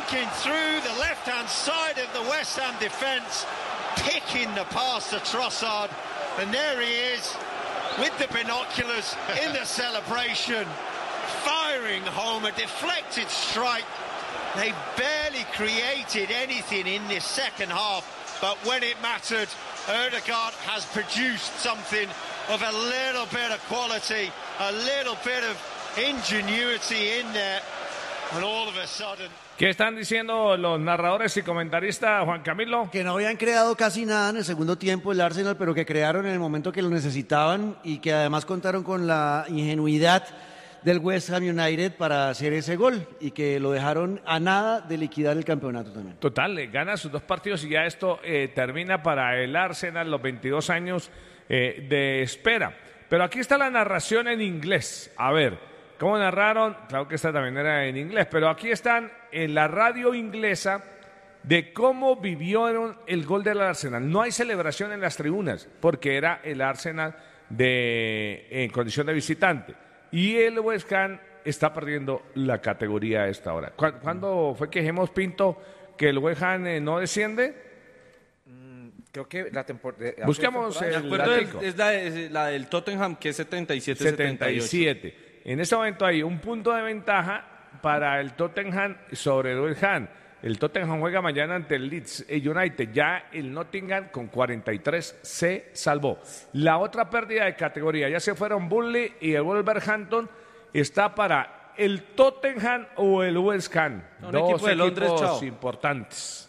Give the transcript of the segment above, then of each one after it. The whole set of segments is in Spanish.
Dunking through the left-hand side of the West Ham defence, picking the pass to Trossard, and there he is with the binoculars in the celebration, firing home a deflected strike. They barely created anything in this second half, but when it mattered, Ødegaard has produced something of a little bit of quality, a little bit of ingenuity in there, and all of a sudden... ¿Qué están diciendo los narradores y comentaristas, Juan Camilo? Que no habían creado casi nada en el segundo tiempo el Arsenal, pero que crearon en el momento que lo necesitaban y que además contaron con la ingenuidad del West Ham United para hacer ese gol y que lo dejaron a nada de liquidar el campeonato también. Total, gana sus 2 partidos y ya esto termina para el Arsenal los 22 años de espera. Pero aquí está la narración en inglés. A ver, ¿cómo narraron? Claro que esta también era en inglés, pero aquí están en la radio inglesa de cómo vivieron el gol del Arsenal. No hay celebración en las tribunas porque era el Arsenal en condición de visitante. Y el West Ham está perdiendo la categoría a esta hora. ¿Cuándo fue que dijimos, Pinto, que el West Ham no desciende? Creo que la temporada... Busquemos es la del Tottenham, que es 77-78. En este momento hay un punto de ventaja para el Tottenham sobre el West Ham. El Tottenham juega mañana ante el Leeds United. Ya el Nottingham con 43 se salvó. La otra pérdida de categoría, ya se fueron Burnley y el Wolverhampton, está para el Tottenham o el West Ham. Dos equipo de Londres, equipos importantes.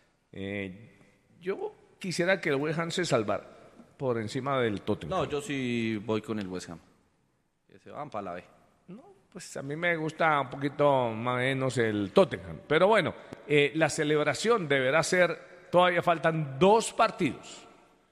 Yo quisiera que el West Ham se salvara por encima del Tottenham. No, yo sí voy con el West Ham. Que se van para la B. Pues a mí me gusta un poquito más o menos el Tottenham. Pero bueno, la celebración deberá ser, todavía faltan 2 partidos.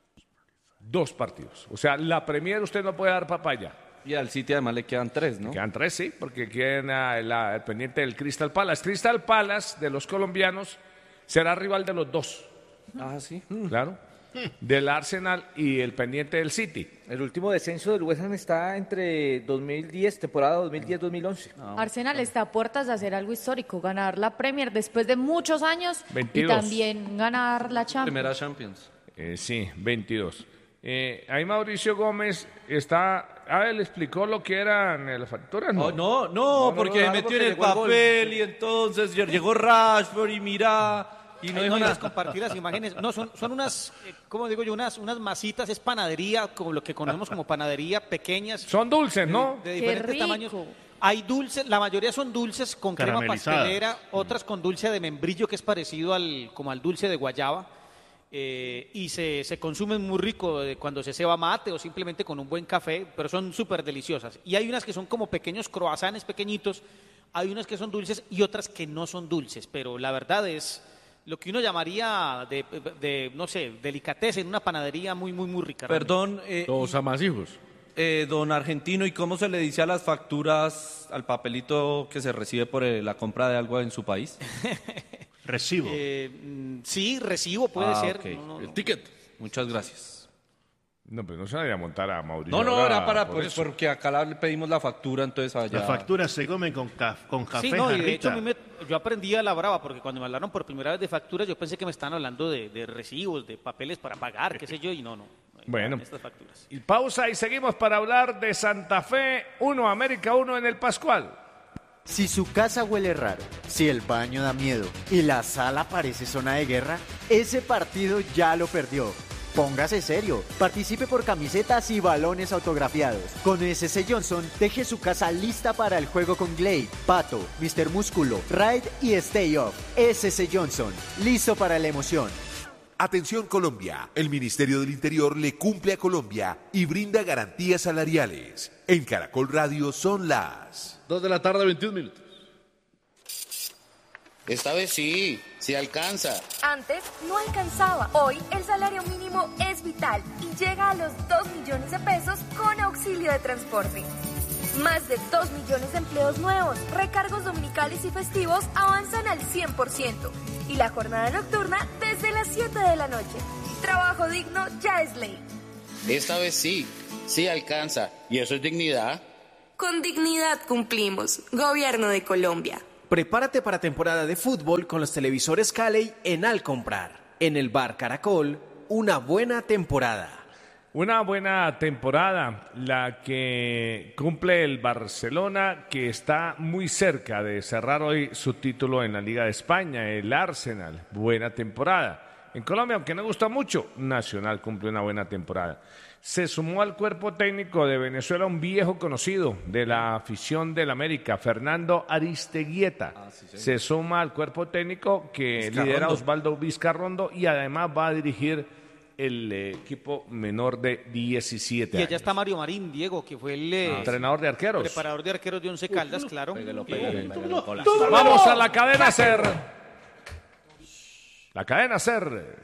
2 partidos. O sea, la Premier usted no puede dar papaya. Y al City además le quedan 3, ¿no? Le quedan 3, sí, porque queda el pendiente del Crystal Palace. Crystal Palace, de los colombianos, será rival de los 2. Ah, sí. Claro. Del Arsenal y el pendiente del City. El último descenso del West Ham está entre 2010, temporada 2010-2011. Arsenal está a puertas de hacer algo histórico, ganar la Premier después de muchos años 22. Y también ganar la Champions. Primera Champions. Sí, 22. Ahí Mauricio Gómez está... le explicó lo que eran las facturas, ¿no? No, porque metió en el papel y entonces llegó Rashford y mira... Y no dijo nada. Compartir las imágenes. No, son unas, ¿cómo digo yo? Unas masitas, es panadería, como lo que conocemos como panadería, pequeñas. Son dulces, ¿no? De diferentes tamaños. Hay dulces, la mayoría son dulces con crema pastelera, otras con dulce de membrillo, que es parecido como al dulce de guayaba. Y se consumen muy rico cuando se ceba mate o simplemente con un buen café, pero son súper deliciosas. Y hay unas que son como pequeños croissants pequeñitos, hay unas que son dulces y otras que no son dulces, pero la verdad es... lo que uno llamaría no sé, delicatez en una panadería muy, muy, muy rica. Perdón. Los amasijos. Don Argentino, ¿y cómo se le dice a las facturas, al papelito que se recibe por la compra de algo en su país? Recibo. Sí, recibo puede ser. Okay. No. El ticket. Muchas gracias. No, pero no se vaya a montar a Mauricio. No, era para porque acá le pedimos la factura, entonces allá. Las facturas se comen con café. Sí, no, y de hecho yo aprendí a la brava, porque cuando me hablaron por primera vez de facturas, yo pensé que me estaban hablando de recibos, de papeles para pagar, qué sé yo, y no. Bueno, estas facturas. Y pausa y seguimos para hablar de Santa Fe 1, América 1 en el Pascual. Si su casa huele raro, si el baño da miedo y la sala parece zona de guerra, ese partido ya lo perdió. Póngase serio, participe por camisetas y balones autografiados. Con SC Johnson, deje su casa lista para el juego con Glade, Pato, Mr. Músculo, Raid y Stay Off. SC Johnson, listo para la emoción. Atención Colombia, el Ministerio del Interior le cumple a Colombia y brinda garantías salariales. En Caracol Radio son las 2:21 p.m. Esta vez sí alcanza. Antes no alcanzaba. Hoy el salario mínimo es vital y llega a los 2 millones de pesos con auxilio de transporte. Más de 2 millones de empleos nuevos, recargos dominicales y festivos avanzan al 100%. Y la jornada nocturna desde las 7 de la noche. Trabajo digno ya es ley. Esta vez sí alcanza. ¿Y eso es dignidad? Con dignidad cumplimos. Gobierno de Colombia. Prepárate para temporada de fútbol con los televisores Cali en Al Comprar. En el Bar Caracol, una buena temporada. Una buena temporada la que cumple el Barcelona, que está muy cerca de cerrar hoy su título en la Liga de España, el Arsenal. Buena temporada. En Colombia, aunque no gusta mucho, Nacional cumple una buena temporada. Se sumó al cuerpo técnico de Venezuela un viejo conocido de la afición del América, Fernando Aristeguieta. Se suma al cuerpo técnico que lidera Osvaldo Vizcarrondo y además va a dirigir el equipo menor de 17 años. Y allá está Mario Marín, Diego, que fue el entrenador de arqueros. Preparador de arqueros de Once Caldas, claro. Vamos a la cadena SER. La cadena SER.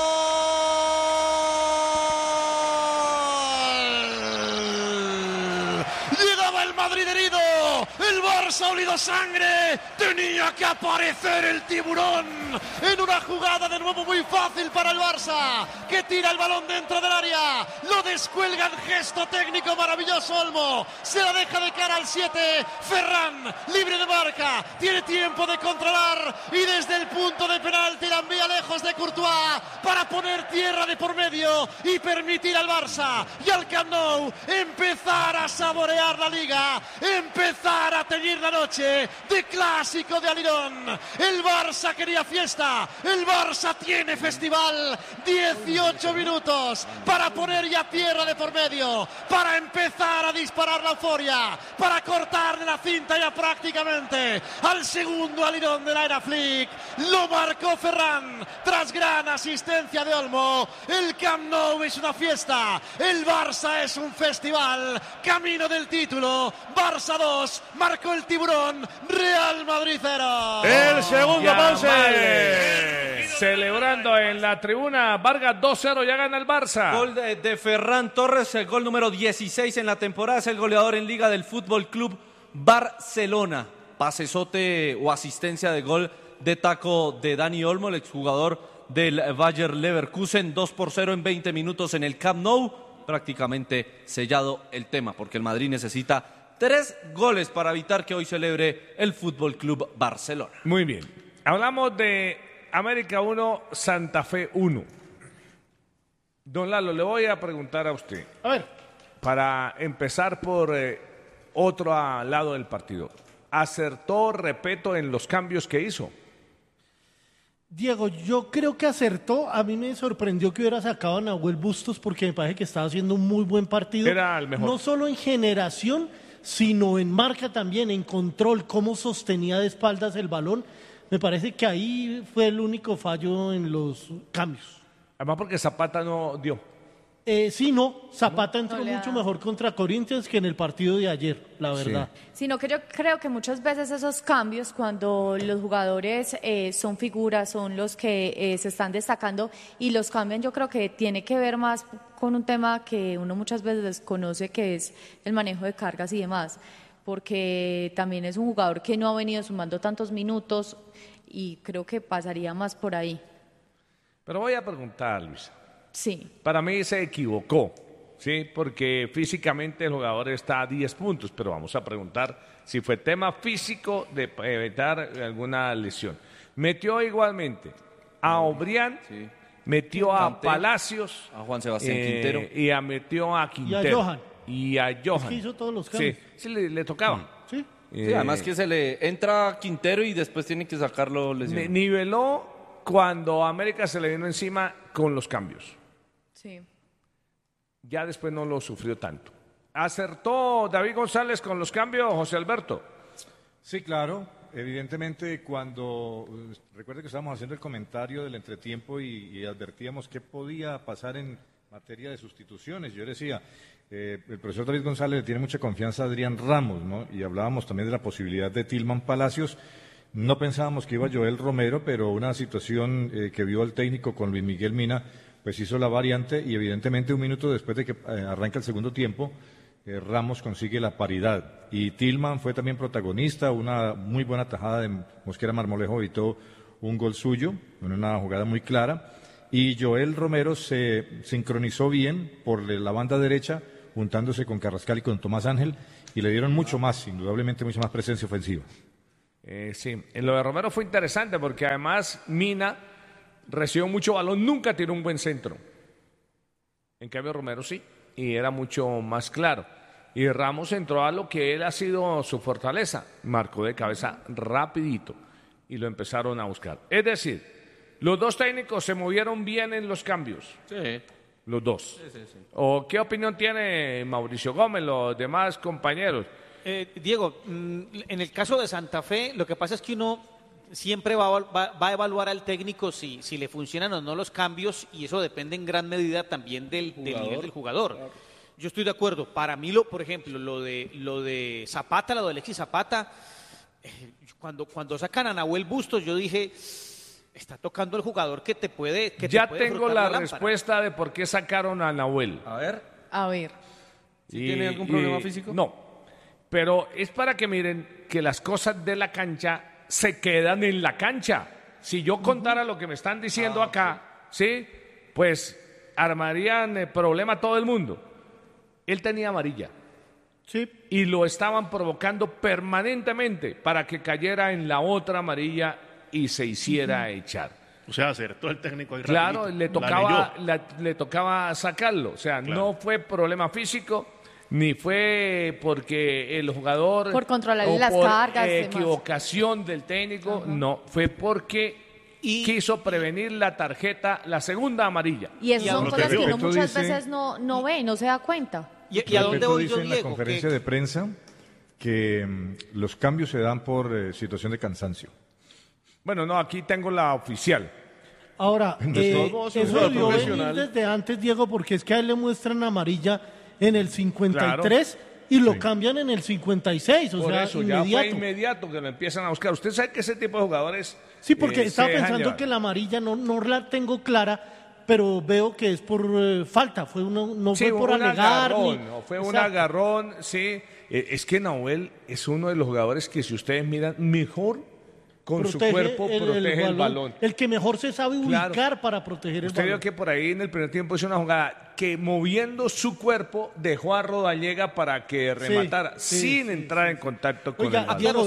Llegaba el Madrid herido, el Barça ha olido sangre, tenía que aparecer el tiburón en una jugada de nuevo muy fácil para el Barça, que tira el balón dentro del área, lo descuelga en gesto técnico maravilloso Olmo, se la deja de cara al 7, Ferran, libre de marca, tiene tiempo de controlar y desde el punto de penalti la envía lejos de Courtois para poner tierra de por medio y permitir al Barça y al Camp Nou empezar a saborear la Liga, empezar a teñir la noche de clásico de Alirón. El Barça quería fiesta, el Barça tiene festival, 18 minutos para poner ya tierra de por medio, para empezar a disparar la euforia, para cortarle la cinta ya prácticamente al segundo Alirón de la era Flick. Lo marcó Ferran tras gran asistencia de Olmo. El Camp Nou es una fiesta, el Barça es un festival, camino del título. Barça 2, marcó el tiburón, Real Madrid 0. El segundo Ponce. Celebrando en la tribuna, Vargas 2-0, ya gana el Barça. Gol de Ferran Torres, el gol número 16 en la temporada, es el goleador en Liga del Fútbol Club Barcelona. Pasesote o asistencia de gol de taco de Dani Olmo, el exjugador del Bayer Leverkusen, 2-0 en 20 minutos en el Camp Nou. Prácticamente sellado el tema, porque el Madrid necesita 3 goles para evitar que hoy celebre el Fútbol Club Barcelona. Muy bien. Hablamos de América 1, Santa Fe 1. Don Lalo, le voy a preguntar a usted. A ver. Para empezar por otro lado del partido. ¿Acertó Repeto en los cambios que hizo? Diego, yo creo que acertó. A mí me sorprendió que hubiera sacado a Nahuel Bustos porque me parece que estaba haciendo un muy buen partido. Era el mejor. No solo en generación, sino en marca también, en control, cómo sostenía de espaldas el balón. Me parece que ahí fue el único fallo en los cambios. Además porque Zapata no dio. Sí, no, Zapata entró mucho mejor contra Corinthians que en el partido de ayer, la verdad. Sino que yo creo que muchas veces esos cambios, cuando los jugadores son figuras, son los que se están destacando y los cambian, yo creo que tiene que ver más con un tema que uno muchas veces desconoce, que es el manejo de cargas y demás, porque también es un jugador que no ha venido sumando tantos minutos y creo que pasaría más por ahí. Pero voy a preguntar, Luisa. Sí. Para mí se equivocó, ¿sí? Porque físicamente el jugador está a 10 puntos, pero vamos a preguntar si fue tema físico de evitar alguna lesión. Metió igualmente a Obrián, metió a Palacios, a Juan Sebastián Quintero y metió a Quintero. Y a Johan. Es que hizo todos los cambios. Sí, le tocaba. Sí. Sí, además que se le entra Quintero y después tiene que sacarlo lesionado. Niveló cuando América se le vino encima con los cambios. Sí. Ya después no lo sufrió tanto. ¿Acertó David González con los cambios, José Alberto? Sí, claro. Evidentemente, cuando recuerde que estábamos haciendo el comentario del entretiempo y advertíamos qué podía pasar en materia de sustituciones. Yo decía, el profesor David González le tiene mucha confianza a Adrián Ramos, ¿no? Y hablábamos también de la posibilidad de Tillman Palacios. No pensábamos que iba Joel Romero, pero una situación que vio el técnico con Luis Miguel Mina, pues hizo la variante y evidentemente un minuto después de que arranca el segundo tiempo, Ramos consigue la paridad. Y Tillman fue también protagonista, una muy buena tajada de Mosquera Marmolejo, evitó un gol suyo, en una jugada muy clara. Y Joel Romero se sincronizó bien por la banda derecha, juntándose con Carrascal y con Tomás Ángel, y le dieron mucho más, indudablemente mucha más presencia ofensiva. Sí, en lo de Romero fue interesante porque además Mina recibió mucho balón, nunca tiró un buen centro. En cambio Romero sí, y era mucho más claro. Y Ramos entró a lo que él ha sido su fortaleza, marcó de cabeza rapidito y lo empezaron a buscar. Es decir, los dos técnicos se movieron bien en los cambios. Sí. Los dos. Sí. ¿O qué opinión tiene Mauricio Gómez, los demás compañeros? Diego, en el caso de Santa Fe, lo que pasa es que uno siempre va a evaluar al técnico si le funcionan o no los cambios, y eso depende en gran medida también del nivel del jugador. Claro. Yo estoy de acuerdo. Para mí, por ejemplo, lo de Zapata, lo de Alexis Zapata, cuando sacan a Nahuel Bustos, yo dije, está tocando el jugador que te puede. Ya tengo la respuesta de por qué sacaron a Nahuel. A ver. ¿Tiene algún problema físico? No, pero es para que miren que las cosas de la cancha se quedan en la cancha. Si yo contara lo que me están diciendo acá, ¿sí? Pues armarían problema a todo el mundo. Él tenía amarilla. Sí. Y lo estaban provocando permanentemente para que cayera en la otra amarilla y se hiciera echar. O sea, acertó el técnico ahí. Claro, rapidito. le tocaba sacarlo. O sea, claro, no fue problema físico, ni fue porque el jugador... Por controlar o las por cargas. equivocación del técnico, no. Fue porque quiso prevenir la tarjeta, la segunda amarilla. Y esas son cosas que uno muchas veces no ve, no se da cuenta. ¿Y a dónde voy yo, dice en la Diego? conferencia de prensa que los cambios se dan por situación de cansancio. Bueno, no, aquí tengo la oficial. Ahora, eso debió venir desde antes, Diego, porque es que a él le muestran amarilla en el 53 y lo cambian en el 56, o por sea, eso, inmediato. ya fue inmediato que lo empiezan a buscar. Usted sabe que ese tipo de jugadores... Sí, porque estaba pensando que la amarilla no la tengo clara, pero veo que es por falta, fue no sí, fue por un alegar. Agarrón, no fue un agarrón, sí. Es que Nahuel es uno de los jugadores que, si ustedes miran, mejor con su cuerpo protege el balón. El que mejor se sabe ubicar para proteger el balón. Usted vio que por ahí en el primer tiempo hizo una jugada que, moviendo su cuerpo, dejó a Rodallega para que rematara sin entrar en contacto con el balón. Diego,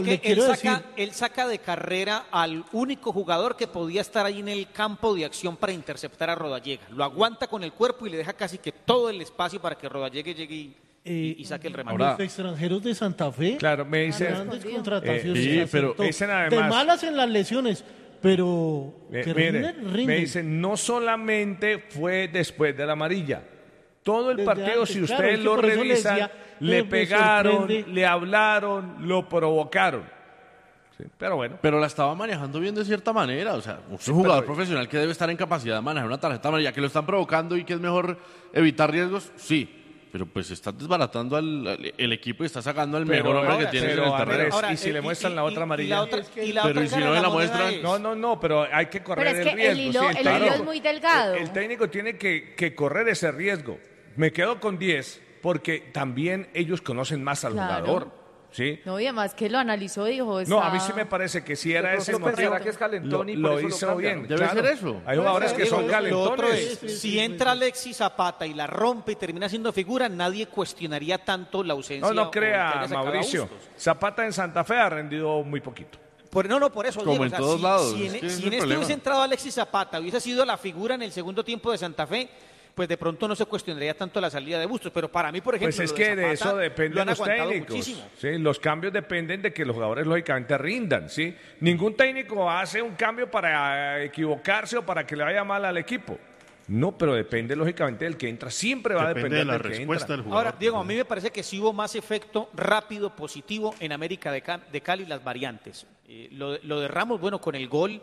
él saca de carrera al único jugador que podía estar ahí en el campo de acción para interceptar a Rodallega. Lo aguanta con el cuerpo y le deja casi que todo el espacio para que Rodallega llegue y saque el remate. Los extranjeros de Santa Fe, claro, me dicen, grandes contrataciones. Sí, pero dicen además, de malas en las lesiones, pero mire, me dicen, no solamente fue después de la amarilla, todo el partido, antes, si ustedes lo revisan, le pegaron, le hablaron, lo provocaron. Sí, pero bueno. Pero la estaba manejando bien de cierta manera. O sea, un jugador profesional que debe estar en capacidad de manejar una tarjeta amarilla, que lo están provocando y que es mejor evitar riegos, sí. Pero pues está desbaratando el equipo y está sacando al mejor hombre que tiene en el terreno. Y si le muestran la otra amarilla. Pero y si no me la muestran. No, pero hay que correr el riesgo. El hilo es muy delgado. El técnico tiene que correr ese riesgo. Me quedo con 10 porque también ellos conocen más al jugador. ¿Sí? No, y además que lo analizó, dijo... No, a mí sí me parece que si era ese motivo, ¿será que es calentón y lo por eso hizo lo bien. Debe ser eso. Hay jugadores que son calentones. Si entra Alexis Zapata y la rompe y termina siendo figura, nadie cuestionaría tanto la ausencia. No crea, Mauricio. Zapata en Santa Fe ha rendido muy poquito. Por eso, como Diego, en todos lados. Si en este hubiese entrado Alexis Zapata, hubiese sido la figura en el segundo tiempo de Santa Fe, pues de pronto no se cuestionaría tanto la salida de Bustos, pero para mí, por ejemplo, pues es que de eso dependen los técnicos. ¿Sí? Los cambios dependen de que los jugadores lógicamente rindan, ¿sí? Ningún técnico hace un cambio para equivocarse o para que le vaya mal al equipo. No, pero depende lógicamente del que entra. Siempre va a depender de la del que respuesta entra. del jugador. Ahora, Diego, a mí me parece que sí hubo más efecto rápido, positivo en América de Cali, las variantes. Lo de Ramos, bueno, con el gol.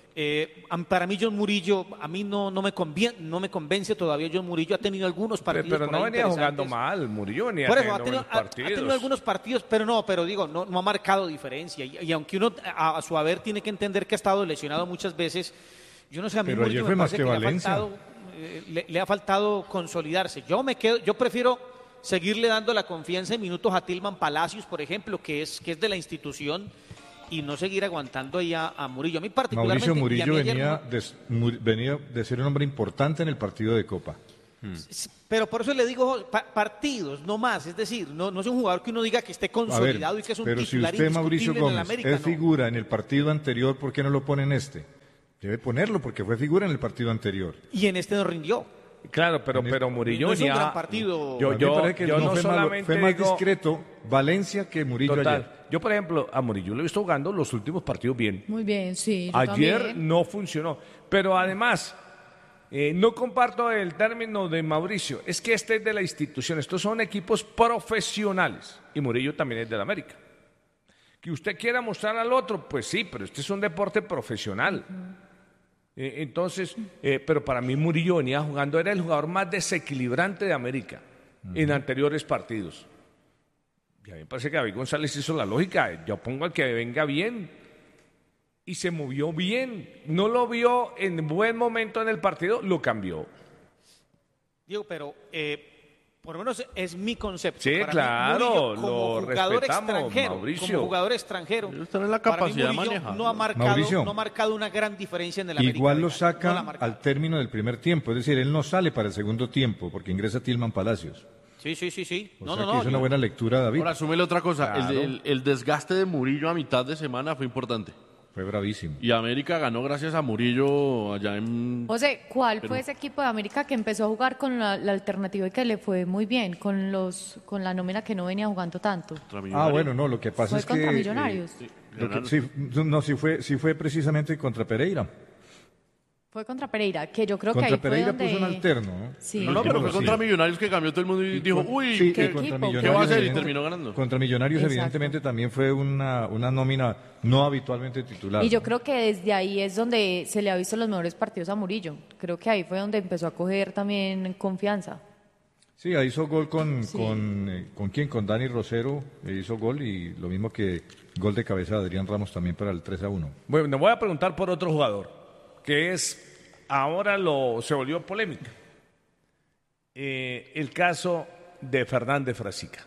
Para mí John Murillo, a mí no me convence todavía. John Murillo ha tenido algunos partidos, pero no venía jugando mal. Murillo venía ha tenido algunos partidos, pero digo, no ha marcado diferencia, y aunque uno a su haber tiene que entender que ha estado lesionado muchas veces. Yo no sé, a mí pero Murillo me parece que le ha faltado consolidarse. Yo prefiero seguirle dando la confianza en minutos a Tilman Palacios, por ejemplo, que es de la institución, y no seguir aguantando ahí a Murillo. A mí particularmente... Mauricio Murillo venía de ser un hombre importante en el partido de Copa. Pero por eso le digo partidos, no más. Es decir, no es un jugador que uno diga que esté consolidado y que es un pero titular si usted, Mauricio indiscutible en el Gómez, América. es figura en el partido anterior, ¿por qué no lo pone en este? Debe ponerlo porque fue figura en el partido anterior. Y en este no rindió. Claro, pero Murillo no es un venía... gran partido. Yo no solamente fue más digo- discreto Valencia que Murillo Total. ayer. Yo, por ejemplo, a Murillo lo he visto jugando los últimos partidos bien. Muy bien, sí. yo Ayer también. no funcionó. Pero además, no comparto el término de Mauricio. Es que este es de la institución. Estos son equipos profesionales. Y Murillo también es del América. Que usted quiera mostrar al otro, pues sí, pero este es un deporte profesional. Entonces, pero para mí Murillo venía jugando, era el jugador más desequilibrante de América en anteriores partidos. Y a mí me parece que David González hizo la lógica. Yo pongo al que venga bien. Y se movió bien. No lo vio en buen momento en el partido, lo cambió. Diego, pero por lo menos es mi concepto. Sí, Para claro, mí, Murillo, lo como jugador respetamos, extranjero, Mauricio. como jugador extranjero, Está en la para mí capacidad de Murillo manejar. no ha Mauricio. marcado una gran diferencia en el América. Igual de lo Cali. No la ha saca marcado. al término del primer tiempo, es decir, él no sale para el segundo tiempo porque ingresa Tilman Palacios. Sí. O sea que hizo una buena lectura, David. Ahora, súmele otra cosa. Claro. El desgaste de Murillo a mitad de semana fue importante. Fue bravísimo. Y América ganó gracias a Murillo allá en... José, ¿cuál Perú. fue ese equipo de América que empezó a jugar con la alternativa y que le fue muy bien, con la nómina que no venía jugando tanto? Bueno, no, lo que pasa Fue es que... contra Millonarios. Sí fue precisamente contra Pereira. Fue contra Pereira, que yo creo Contra que ahí Pereira fue donde... puso un alterno, ¿no? Sí. No, pero fue contra Millonarios que cambió todo el mundo y dijo, uy, Sí, ¿qué, y contra ¿qué Millonarios, va a hacer? Y evidente- terminó ganando. Contra Millonarios, Exacto. evidentemente, también fue una nómina no habitualmente titular. Y yo creo que desde ahí es donde se le ha visto los mejores partidos a Murillo. Creo que ahí fue donde empezó a coger también confianza. Sí, ahí hizo gol ¿con Sí. ¿con quién? Con Dani Rosero, hizo gol y lo mismo que gol de cabeza de Adrián Ramos también para el 3-1. Bueno, me voy a preguntar por otro jugador, que es, ahora se volvió polémica. El caso de Fernández Frasica.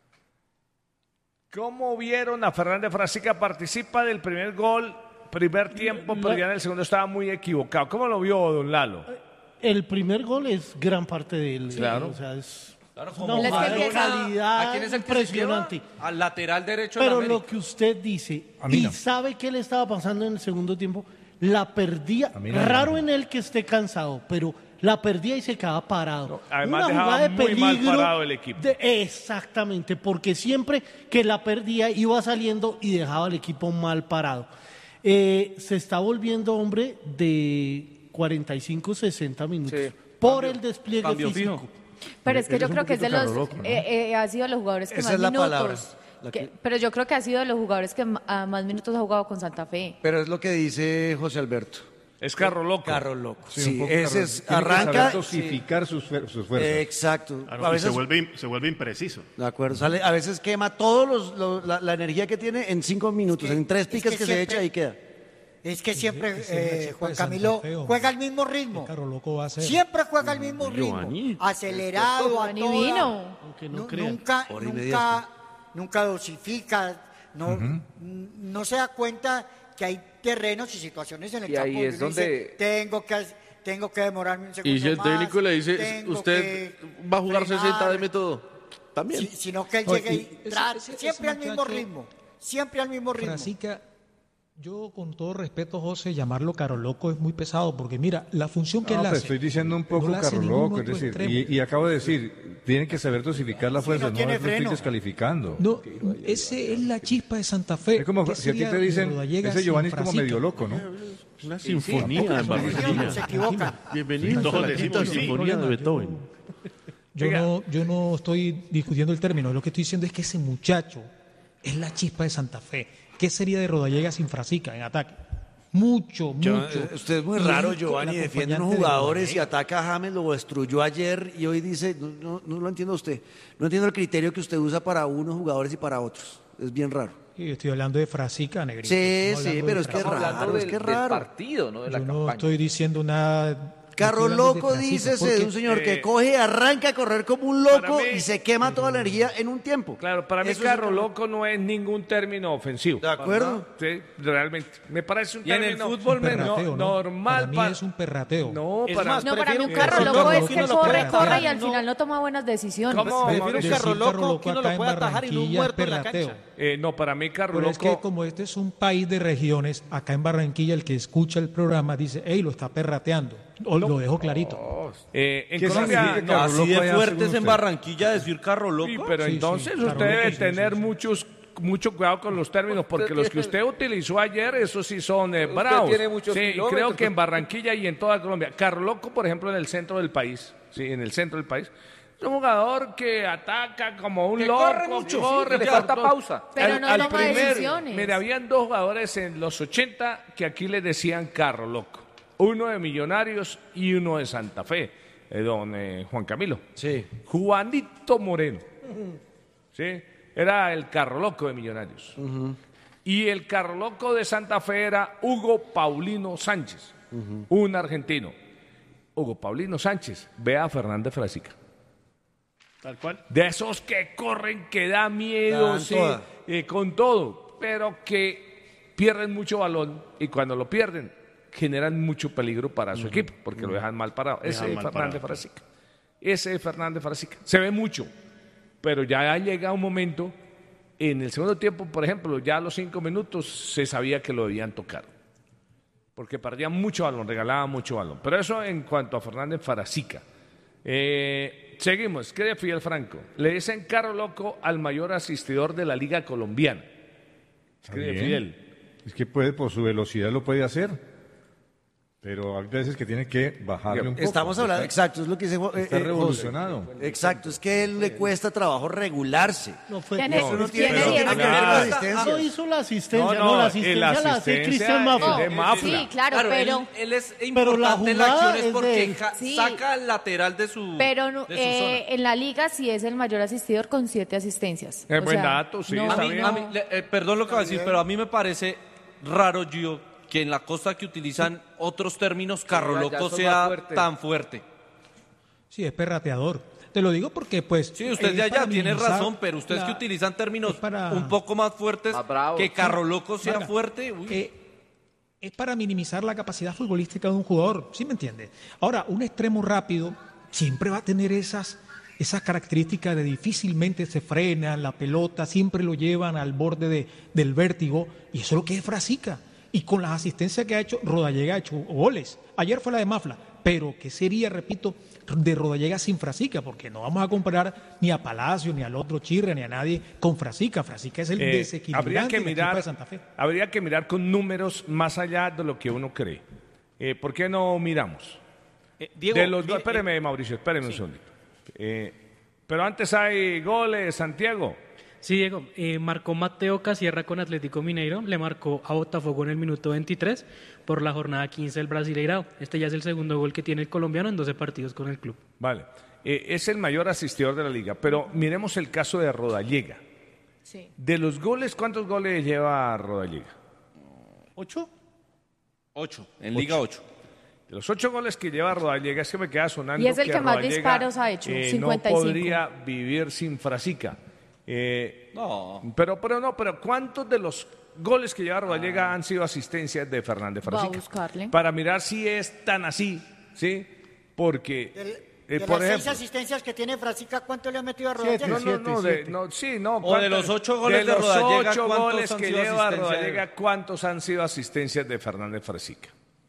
¿Cómo vieron a Fernández Frasica? Participa del primer gol, primer tiempo, pero ya en el segundo estaba muy equivocado. ¿Cómo lo vio don Lalo? El primer gol es gran parte de él. Claro. O sea, es como una jugador, calidad ¿a quién es el que se impresionante. lleva? Al lateral derecho de Pero la lo América. que usted dice, A mí y no. sabe qué le estaba pasando en el segundo tiempo, la perdía. A mí no. Raro en él que esté cansado, pero la perdía y se quedaba parado. Además, Una dejaba jugada de muy mal peligro parado el equipo. Exactamente, porque siempre que la perdía iba saliendo y dejaba al equipo mal parado. Se está volviendo hombre de 45, 60 minutos por el despliegue Cambio físico. fijo. Pero es que Eres yo un creo que es de poquito los... Carlos Loco, ¿no? ha sido de los jugadores que Esa más es la minutos... palabra, la que- Pero yo creo que ha sido de los jugadores que más minutos ha jugado con Santa Fe. Pero es lo que dice José Alberto. Es carro loco. Carro loco. Sí, un Sí, poco ese Carlos. es, Tiene que arranca... saber dosificar sus fuerzas. Exacto. Claro, A y veces, se vuelve impreciso. de acuerdo, a veces quema todos la energía que tiene en 5 minutos, en 3 piques que se siempre- echa y queda. Es que siempre Ese es la chispa Juan de Santa Camilo Fe, hombre. juega al mismo ritmo. Carro Loco va a ser. Siempre juega al mismo ritmo. Giovanni. Acelerado, a Giovanni toda. vino. Aunque no Nu- crea. nunca, Hora y media nunca, nunca dosifica, no se da cuenta que hay terrenos y situaciones en el Y campo ahí es uno dice, donde- tengo que demorarme un segundo Y si el más, técnico le dice, tengo usted que va a jugar frenar", 60, deme todo. También. sino que él Oye, llegue y ese- trate, ese siempre al mismo muchacho- ritmo, siempre al mismo ritmo. Frasica, yo con todo respeto, José, llamarlo Carro Loco es muy pesado, porque mira, la función que No, él pues hace. estoy diciendo un poco no la hace carro ningún loco, es otro decir, extremo. y acabo de decir, tienen que saber dosificar la fuerza, no no, tiene lo estoy freno. descalificando. No, ese es la chispa de Santa Fe. Es como ¿Qué si a ti sería te dicen, de Rodallega ese Giovanni es sin como Frasica? medio loco, ¿no? Una sinfonía en Barranquilla. Se equivoca. Bienvenidos a la Todos quinta decimos sí. sinfonía de Beethoven. Yo no estoy discutiendo el término, lo que estoy diciendo es que ese muchacho es la chispa de Santa Fe. ¿Qué sería de Rodallega sin Frasica en ataque? Mucho. Usted es muy Y raro, el Giovanni, defiende unos acompañante de jugadores y Rodallega. ataca a James, lo destruyó ayer y hoy dice, no lo entiendo usted, no entiendo el criterio que usted usa para unos jugadores y para otros, es bien raro. Y estoy hablando de Frasica, Negrito. Sí, Estamos sí, hablando pero de es que es Frasica. Estamos hablando raro, es que es del raro. partido, no de la Yo no campaña. estoy diciendo nada Carro estoy hablando de loco, Frasica, dícese porque- de un señor que coge, arranca a correr como un loco Para mí- y se quema toda la energía en un tiempo. Claro, para mí Eso es carro un- loco no es ningún término ofensivo. ¿De acuerdo? Sí, realmente. Me parece un Y en el término fútbol, perrateo, ¿no? normal. Para mí es un perrateo. No, Es para más, No, para mí un prefiero carro un loco carro es loco que que uno lo corre, pueda corre atajar, y al no. final no toma buenas decisiones. ¿Cómo? Prefiero un Decir carro loco que uno acá lo en pueda atajar y no un Barranquilla es muerto en la perrateo. cancha. No, para mí carro Pero loco. es que como este es un país de regiones, acá en Barranquilla el que escucha el programa dice, hey, lo está perrateando. O lo dejo clarito. En ¿Qué Colombia, significa no, carro Así loco de allá, fuertes según en usted? Barranquilla decir carro loco. sí, pero Sí, entonces sí, usted carro debe loco, sí, tener sí, sí. mucho cuidado con los términos, porque los que usted utilizó ayer, esos sí son bravos. tiene muchos Sí, y creo kilómetros. que en Barranquilla y en toda Colombia. Carro loco, por ejemplo, en el centro del país, sí, en el centro del país. Es un jugador que ataca como un Que loco, corre mucho, sí, que le por falta todo. pausa. Pero no toma decisiones. Mira, habían dos jugadores en los 80 que aquí le decían carro loco. Uno de Millonarios y uno de Santa Fe, don Juan Camilo. Sí. Juanito Moreno. ¿Sí? Era el carro loco de Millonarios. Y el carro loco de Santa Fe era Hugo Paulino Sánchez, un argentino. Hugo Paulino Sánchez, vea a Fernández Frasica. Tal cual. De esos que corren, que da miedo, Dan sí, toda. con todo, pero que pierden mucho balón y cuando lo pierden generan mucho peligro para su equipo, porque lo dejan mal parado. Ese es mal Fernández parado. Frasica. Ese es Fernández Frasica. Se ve mucho, pero ya llega un momento, en el segundo tiempo, por ejemplo, ya a los 5 minutos se sabía que lo debían tocar. Porque perdían mucho balón, regalaban mucho balón. Pero eso en cuanto a Fernández Frasica. Seguimos, ¿qué de Fidel Franco? Le dicen carro loco al mayor asistidor de la Liga Colombiana. Escribe Bien. Fidel. Es que puede, por su velocidad lo puede hacer. Pero hay veces que tiene que bajarle un poco. Estamos hablando, exacto, es lo que dice Está José. revolucionado. Exacto, es que a él le cuesta trabajo regularse. No fue Tiene- Eso no tiene tiene, no tiene que ver con la Ah, asistencia. No hizo la asistencia, No, no, no, la la asistencia la hace asistencia Cristian es Mafra. de Mafra. Sí, claro, pero... Él es Pero la importante en la jugada acción es es porque de él. Sí. saca el lateral de su, Pero de su zona. en la liga sí es el mayor asistidor con 7 asistencias. Es O buen sea, dato, sí, no- está A mí, bien. a mí, perdón lo que va a decir, pero a mí me parece raro, Gio, que en la costa que utilizan otros términos, carro Ya loco son más sea fuertes. tan fuerte. Sí, es perrateador. Te lo digo porque, pues... Sí, usted es de allá para tiene minimizar razón, pero ustedes la- que utilizan términos es para- un poco más fuertes, Más bravos. que carro loco sea Marca, fuerte. Uy. es para minimizar la capacidad futbolística de un jugador, ¿sí me entiende? Ahora, un extremo rápido siempre va a tener esas características de difícilmente se frena la pelota, siempre lo llevan al borde del vértigo, y eso es lo que es Frasica. Y con las asistencias que ha hecho, Rodallega ha hecho goles. Ayer fue la de Mafla, pero ¿qué sería, repito, de Rodallega sin Frasica? Porque no vamos a comparar ni a Palacio, ni al otro Chirre, ni a nadie con Frasica. Frasica es el desequilibrante del equipo de Santa Fe. Habría que mirar con números más allá de lo que uno cree. ¿Por qué no miramos? Diego, De los, mire, espéreme, Mauricio, espéreme un segundito. Pero antes hay goles, Santiago. Sí, Diego, marcó Mateo Casierra con Atlético Mineiro, le marcó a Botafogo en el minuto 23 por la jornada 15 del Brasileirao. Este ya es el segundo gol que tiene el colombiano en 12 partidos con el club. Vale. Es el mayor asistidor de la liga, pero miremos el caso de Rodallega. Sí. De los goles, ¿cuántos goles lleva Rodallega? 8. 8, en Liga 8. De los 8 goles que lleva Rodallega, es que me queda sonando Y es el que más Rodallega, disparos ha hecho, 55. No podría vivir sin Frasica. No. Pero ¿cuántos de los goles que lleva Rodallega han sido asistencias de Fernández Va a Frasica? buscarle. Para mirar si es tan así, ¿sí? Porque, De por las 6 ejemplo... asistencias que tiene Frasica, ¿cuánto le ha metido a Siete. Rodallega? O de los 8 goles de Rodallega, los 8 ¿cuántos goles han que sido lleva asistencia de él? Rodallega, ¿cuántos han sido asistencias de Fernández Frasica?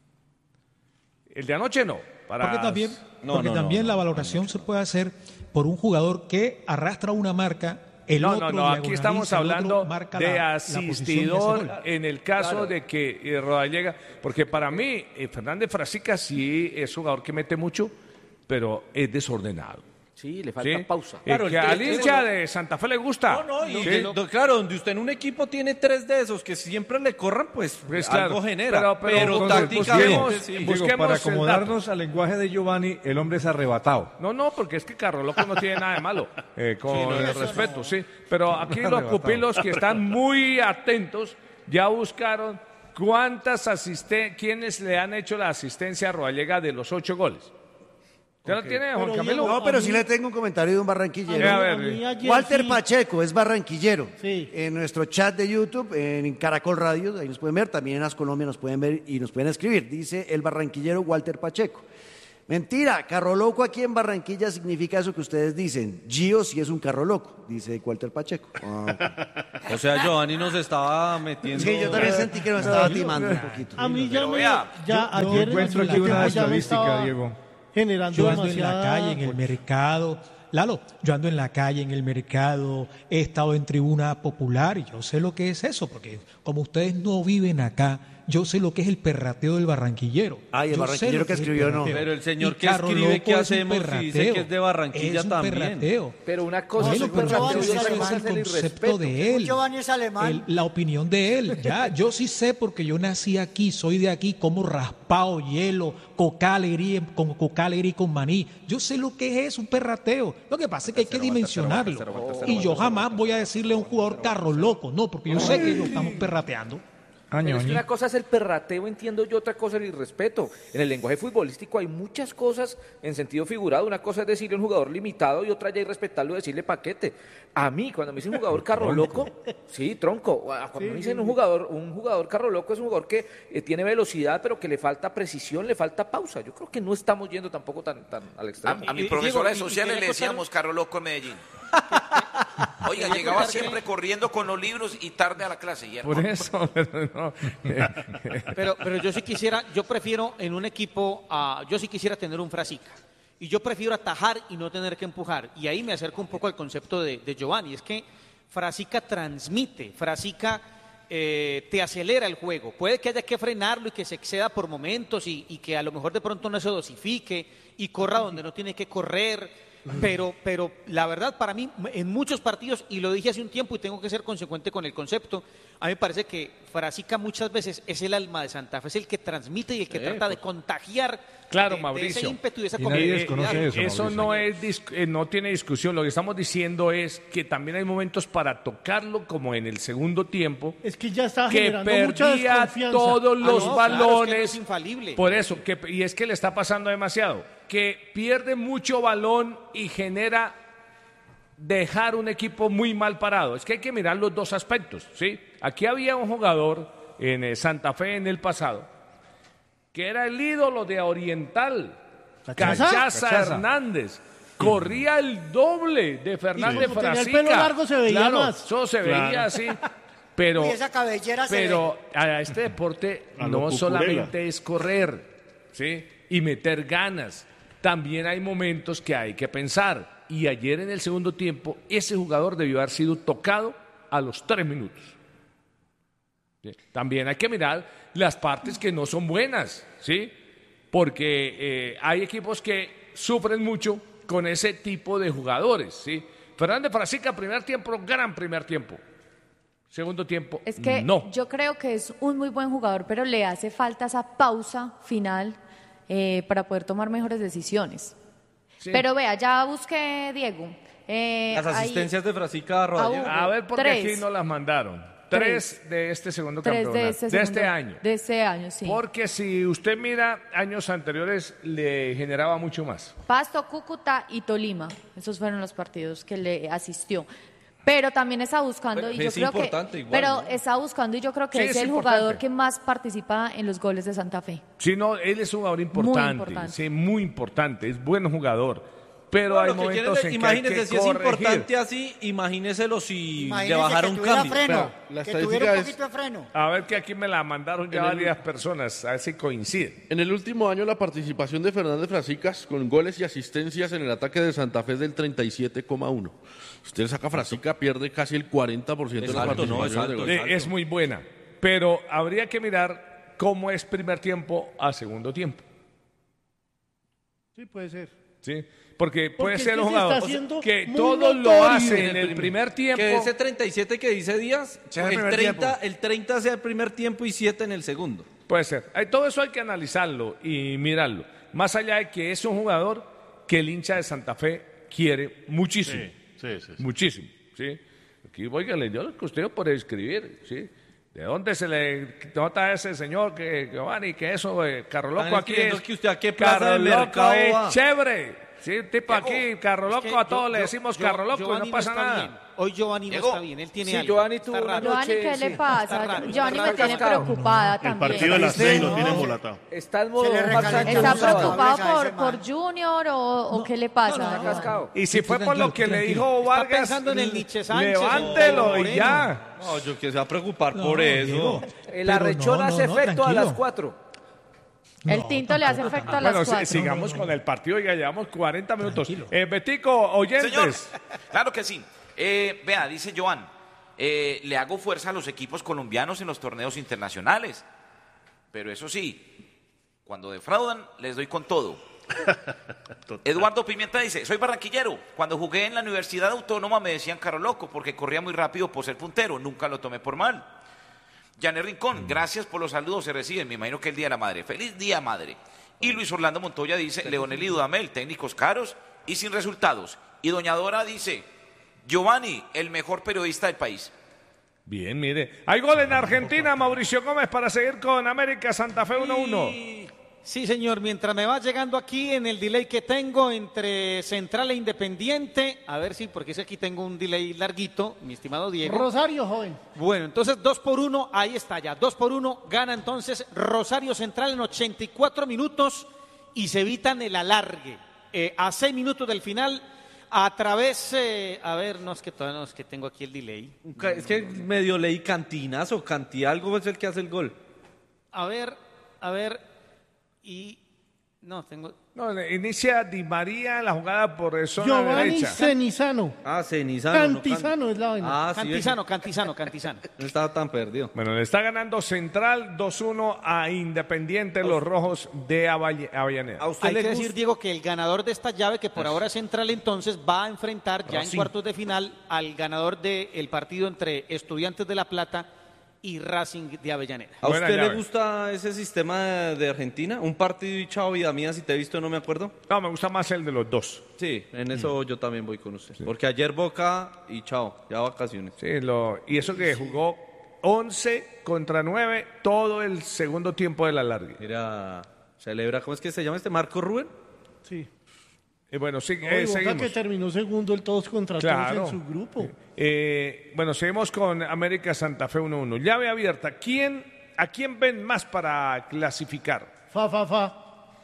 El de anoche no. Porque también la valoración se puede hacer por un jugador que arrastra una marca, el otro aquí estamos diagonaliza, el otro hablando marca de la posición y hace asistidor gol. en el caso de que Rodallega, porque para mí Fernández Frasica sí es jugador que mete mucho, pero es desordenado. Sí, le falta ¿Sí? pausa. Que al hincha de Santa Fe le gusta. Y ¿Sí? claro, donde usted en un equipo tiene 3 de esos que siempre le corran, pues, claro. algo genera. Pero Entonces, tácticamente, sí. Diego, para acomodarnos al lenguaje de Giovanni, el hombre es arrebatado. No, porque es que Carro Loco no tiene nada de malo, con Sí, no, el eso respeto, no. sí. Pero aquí los Arrebatado. pupilos que están muy atentos ya buscaron ¿quiénes le han hecho la asistencia a Rodallega de los 8 goles? ¿Ya lo tiene, Juan Pero, Camilo? no, pero sí le tengo un comentario de un barranquillero. Walter Pacheco es barranquillero. En nuestro chat de YouTube, en Caracol Radio, ahí nos pueden ver, también en As Colombia nos pueden ver y nos pueden escribir. Dice el barranquillero Walter Pacheco. Mentira, carro loco aquí en Barranquilla significa eso que ustedes dicen. Gio sí es un carro loco, dice Walter Pacheco. O sea, Giovanni nos estaba metiendo... Sí, yo también sentí que nos estaba timando un poquito. A mí ya yo ayer encuentro en el aquí una tiempo ya me estadística, estaba Diego. generando Yo ando en demasiada... la calle, en el mercado. Lalo, yo ando en la calle, en el mercado, he estado en tribuna popular y yo sé lo que es eso, porque como ustedes no viven acá, yo sé lo que es el perrateo del barranquillero. Ay, el Yo barranquillero sé lo que es el escribió, no. perrateo. Pero el señor Y que Carro escribe, Loco ¿qué es un hacemos? Y dice que es de Barranquilla es un también. perrateo. Pero una cosa es Bueno, un pero perrateo y eso otra es cosa el es el concepto irrespeto. de él. Giovanni es alemán. La opinión de él, ya, yo sí sé porque yo nací aquí, soy de aquí, como raspado, hielo, coca alegría con maní. Yo sé lo que es un perrateo. Lo que pasa es que hay que dimensionarlo. Y yo jamás voy a decirle a un jugador carro loco, no, porque yo sé que lo estamos perrateando. Pero es que una cosa es el perrateo, entiendo yo, otra cosa es el irrespeto. En el lenguaje futbolístico hay muchas cosas en sentido figurado. Una cosa es decirle a un jugador limitado y otra ya irrespetarlo, decirle paquete. A mí, cuando me dicen un jugador carro loco, sí, tronco. Cuando me dicen un jugador carro loco es un jugador que tiene velocidad, pero que le falta precisión, le falta pausa. Yo creo que no estamos yendo tampoco tan al extremo. A mi profesora de sociales le decíamos carro loco en Medellín. Oiga, llegaba siempre corriendo con los libros y tarde a la clase. Y Por eso, pero no. Pero yo sí quisiera, yo prefiero en un equipo, yo sí quisiera tener un Frasica. Y yo prefiero atajar y no tener que empujar. Y ahí me acerco un poco al concepto de Giovanni. Es que Frasica transmite, Frasica te acelera el juego. Puede que haya que frenarlo y que se exceda por momentos y que a lo mejor de pronto no se dosifique y corra donde no tiene que correr. Pero la verdad, para mí, en muchos partidos, y lo dije hace un tiempo y tengo que ser consecuente con el concepto, a mí me parece que Frasica muchas veces es el alma de Santa Fe, es el que transmite y el que trata de contagiar Claro, de Mauricio. ese ímpetu y de esa Eso no tiene discusión. Lo que estamos diciendo es que también hay momentos para tocarlo, como en el segundo tiempo, Es que ya está que generando mucha perdía desconfianza. todos los no, balones. claro, es que no es infalible. Por eso, y es que le está pasando demasiado, que pierde mucho balón y genera dejar un equipo muy mal parado. Es que hay que mirar los dos aspectos, ¿sí? Aquí había un jugador en Santa Fe en el pasado que era el ídolo de Oriental, Cachaza Hernández. Corría el doble de Fernández como tenía el Frasica. pelo largo se veía Claro, más. eso se veía así. Pero, Y esa cabellera se pero a este deporte A lo no Cucurella. solamente es correr, ¿sí? Y meter ganas. También hay momentos que hay que pensar. Y ayer en el segundo tiempo, ese jugador debió haber sido tocado a los 3 minutos. ¿Sí? También hay que mirar las partes que no son buenas, ¿sí? Porque hay equipos que sufren mucho con ese tipo de jugadores, ¿sí? Fernández Frasica, primer tiempo, gran primer tiempo. Segundo tiempo, Es que no. yo creo que es un muy buen jugador, pero le hace falta esa pausa final para poder tomar mejores decisiones. Sí. Pero vea, ya busqué, Diego. Las asistencias de Frasica a Rodallega. A ver, porque 3. aquí no las mandaron. 3 de este segundo 3 campeonato. de este año. De este año, sí. Porque si usted mira años anteriores, le generaba mucho más. Pasto, Cúcuta y Tolima. Esos fueron los partidos que le asistió. Pero también está buscando, Pero y yo es creo que. importante igual, Pero ¿no? está buscando, y yo creo que Sí, es es el importante. jugador que más participa en los goles de Santa Fe. Sí, no, él es un jugador importante. importante. Sí, muy importante. Es buen jugador. Pero No, hay lo que momentos quieren, en que hay imagínese que si es corregir. importante así, imagíneselo si Imagínese le bajara que un tuviera cambio. freno, la que estadística tuviera un es- poquito de freno. A ver que aquí me la mandaron ya En el- varias personas, a ver si coinciden. En el último año la participación de Fernández Frasicas con goles y asistencias en el ataque de Santa Fe es del 37,1. Usted saca Frasica, pierde casi el 40% de Es la alto, ¿no? participación Es de alto, goles. Es muy buena. Pero habría que mirar cómo es primer tiempo a segundo tiempo. Sí, puede ser. ¿Sí? Porque puede Porque ser es que un se está jugador haciendo que muy todo lo notorio hace en el primer tiempo. Que ese 37 que dice Díaz, Sea el el primer 30, tiempo. el 30 sea el primer tiempo y 7 en el segundo. Puede ser. Todo eso hay que analizarlo y mirarlo. Más allá de que es un jugador que el hincha de Santa Fe quiere muchísimo. Sí. Muchísimo. ¿Sí? Aquí, óigale, yo lo que usted puede escribir. ¿Sí? ¿De dónde se le nota a ese señor que Giovanni, que eso, Carro Loco aquí es? Que usted a qué plaza de Carro Loco mercado es va. chévere. Sí, tipo aquí, Carro Loco, que a todos le decimos Carro Loco y Giovanni no pasa está nada. bien. Hoy Giovanni no está bien, él tiene Sí, algo. Giovanni Está tuvo una raro. Giovanni, ¿qué sí. le pasa? Está raro, Giovanni está me tiene cascado. preocupada El también. partido de las 6 lo tiene embolatado. Está en modo Se le Marcelo recalienta ¿Está mucho la preocupado cabeza a ese por Junior o qué le pasa? Está cascado. Y si fue por lo que le dijo Está Vargas, pensando en el Nietzsche Sánchez, levántelo en y Moreno. ya. No, yo que se va a preocupar por No, eso. Diego, El pero arrechón no, hace no, efecto a las tranquilo. 4. El tinto le hace efecto a las Bueno, 4. sigamos con el partido, ya llevamos 40 minutos. Betico, oyentes. Señor, claro que sí. Vea, dice Joan, le hago fuerza a los equipos colombianos en los torneos internacionales. Pero eso sí, cuando defraudan, les doy con todo. Eduardo Pimienta dice, soy barranquillero. Cuando jugué en la Universidad Autónoma me decían Carro Loco porque corría muy rápido por ser puntero. Nunca lo tomé por mal. Janet Rincón, gracias por los saludos, se reciben. Me imagino que el Día de la Madre. Feliz Día, Madre. Y Luis Orlando Montoya dice, Leonel y Dudamel, técnicos caros y sin resultados. Y Doña Dora dice, Giovanni, el mejor periodista del país. Bien, mire. Hay gol en Argentina, Mauricio Gómez, para seguir con América Santa Fe 1-1. Sí, señor, mientras me va llegando aquí en el delay que tengo entre Central e Independiente, a ver si, porque es que aquí tengo un delay larguito, mi estimado Diego. Rosario, joven. Bueno, entonces 2-1, ahí está ya, 2-1, gana entonces Rosario Central en 84 minutos y se evitan el alargue. A 6 minutos del final, a través, a ver, no es que todavía no es que tengo aquí el delay. Es que medio leí Cantinas o Canti, algo es el que hace el gol. A ver, y no tengo. No, inicia Di María la jugada por zona Giovanni derecha. Cenizano. Ah, Cenizano. Cantizano es la vaina. Ah, sí. Cantizano. No estaba tan perdido. Bueno, le está ganando Central 2-1 a Independiente, los rojos de Avellaneda. ¿A usted Hay le que gusta? decir, Diego, que el ganador de esta llave, que por ahora es Central, entonces va a enfrentar ya en Racing. cuartos de final al ganador del partido entre Estudiantes de La Plata y Racing de Avellaneda. ¿A Buena usted llave. le gusta ese sistema de Argentina? Un partido y chao, vida mía, si te he visto no me acuerdo. No, me gusta más el de los dos. Sí, en eso yo también voy con usted. Porque ayer Boca y chao, ya vacaciones. Sí, y eso que jugó 11 contra 9 todo el segundo tiempo de la larga. Mira, celebra, ¿cómo es que se llama este? ¿Marco Rubén? Sí. Y bueno, sí, No, y Boca seguimos. que terminó segundo el todos contra Claro. todos en su grupo. Bueno, seguimos con América Santa Fe 1-1. Llave abierta. ¿A quién ven más para clasificar? Fa.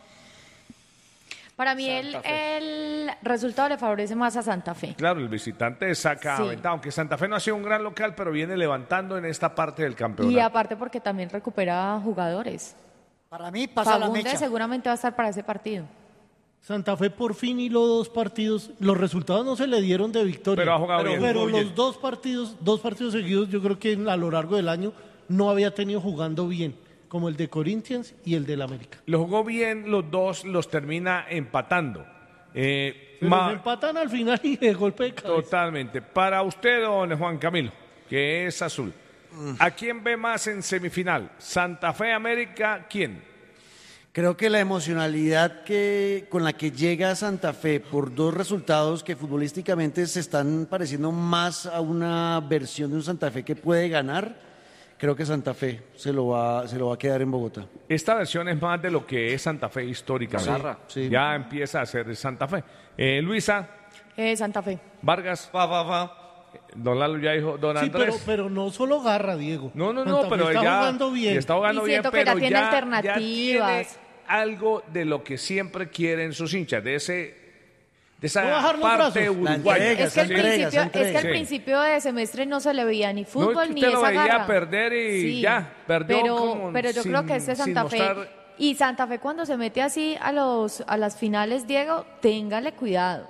Para mí el resultado le favorece más a Santa Fe. Claro, el visitante saca Sí. ventaja, aunque Santa Fe no ha sido un gran local, pero viene levantando en esta parte del campeonato. Y aparte porque también recupera jugadores. Para mí pasa la Fagundes mecha. seguramente va a estar para ese partido. Santa Fe por fin hiló 2 partidos. Los resultados no se le dieron de victoria. Pero ha jugado bien. Pero Jugó bien. los 2 partidos seguidos, yo creo que a lo largo del año no había tenido jugando bien, como el de Corinthians y el del América. Lo jugó bien, los dos los termina empatando. Pero se empatan al final y de golpe de cabeza. Totalmente. Para usted, don Juan Camilo, que es azul, ¿a quién ve más en semifinal? ¿Santa Fe, América? ¿Quién? Creo que la emocionalidad con la que llega Santa Fe por 2 resultados que futbolísticamente se están pareciendo más a una versión de un Santa Fe que puede ganar, creo que Santa Fe se lo va a quedar en Bogotá. Esta versión es más de lo que es Santa Fe históricamente. Sí. Ya empieza a ser Santa Fe. Luisa, Santa Fe. Vargas, don Lalo ya dijo, don Sí, Andrés. pero no solo garra, Diego. No, Santa Fe pero está ya jugando bien. está jugando Y bien, siento que pero ya tiene alternativas. tiene algo de lo que siempre quieren sus hinchas, de esa No bajar los parte brazos. uruguaya. Es que, entrega. al Sí. principio de semestre no se le veía ni No, fútbol es que ni usted lo esa veía garra. perder y Sí, ya, perdió pero yo creo que este sin Santa Fe mostrar- y Santa Fe cuando se mete así a las finales, Diego, téngale cuidado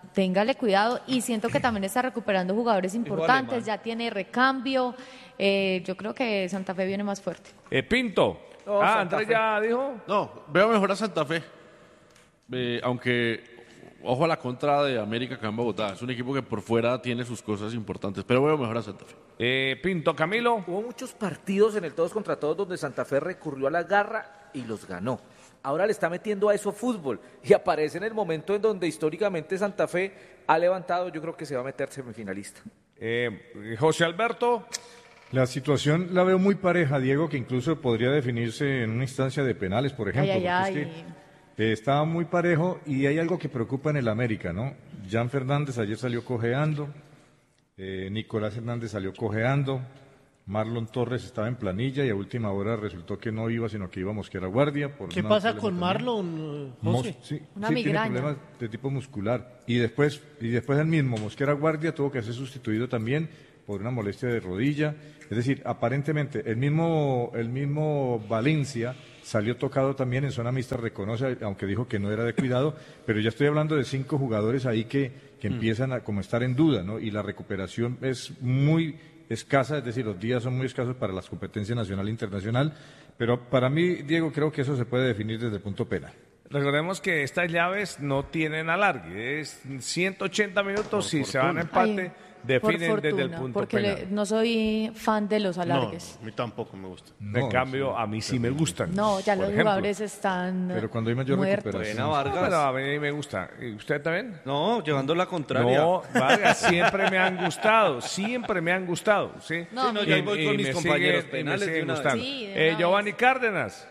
y siento que también está recuperando jugadores importantes, ya tiene recambio, yo creo que Santa Fe viene más fuerte. Pinto. No, Santa Andrés Fe. ya dijo. No, veo mejor a Santa Fe. Aunque, ojo a la contra de América acá en Bogotá. Es un equipo que por fuera tiene sus cosas importantes, pero veo mejor a Santa Fe. Pinto, Camilo. Hubo muchos partidos en el todos contra todos donde Santa Fe recurrió a la garra y los ganó. Ahora le está metiendo a eso fútbol y aparece en el momento en donde históricamente Santa Fe ha levantado, yo creo que se va a meter semifinalista. José Alberto. La situación la veo muy pareja, Diego, que incluso podría definirse en una instancia de penales, por ejemplo. Ay, ay, porque es que está muy parejo y hay algo que preocupa en el América, ¿no? Jan Fernández ayer salió cojeando, Nicolás Hernández salió cojeando, Marlon Torres estaba en planilla y a última hora resultó que no iba, sino que iba Mosquera Guardia. ¿Qué pasa con Marlon, José? Una tiene migraña. problemas de tipo muscular. Y después el mismo Mosquera Guardia tuvo que ser sustituido también por una molestia de rodilla. Es decir, aparentemente el mismo Valencia salió tocado también en zona mixta, reconoce, aunque dijo que no era de cuidado, pero ya estoy hablando de 5 jugadores ahí que empiezan a como estar en duda, ¿no? Y la recuperación es muy escasa, es decir, los días son muy escasos para las competencias nacional e internacional, pero para mí, Diego, creo que eso se puede definir desde el punto penal. Recordemos que estas llaves no tienen alargue, es 180 minutos, si se van a empate, definen por desde el fortuna, punto porque penal. no soy fan de los alargues. No, a mí tampoco me gusta. En cambio, a mí sí me gustan. No, ya por los ejemplo. jugadores están Pero cuando hay mayor muertos. recuperación. Buena, Vargas. Pero a mí me gusta. ¿Y usted también? No, llevando la contraria. No, Vargas, siempre me han gustado, ¿sí? No, no, yo ahí voy con mis compañeros penales de una vez. gustando. Sí, de una Giovanni Cárdenas.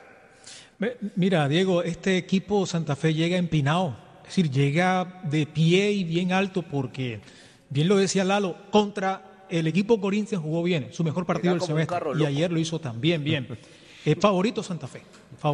Mira, Diego, este equipo Santa Fe llega empinado, es decir, llega de pie y bien alto porque, bien lo decía Lalo, contra el equipo Corinthians jugó bien, su mejor partido del semestre, y ayer lo hizo también bien. Favorito Santa Fe.